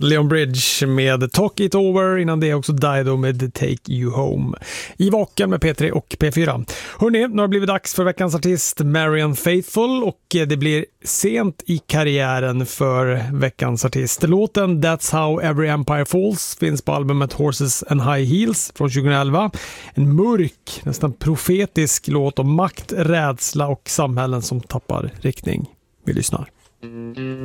Leon Bridge med Talk It Over, innan det också Dido med Take You Home. I Vaken med P3 och P4. Hörrni, nu har det blivit dags för veckans artist Marianne Faithfull, och det blir sent i karriären för veckans artist. Låten That's How Every Empire Falls finns på albumet Horses and High Heels från 2011. En mörk, nästan profetisk låt om makt, rädsla och samhällen som tappar riktning. Vi lyssnar.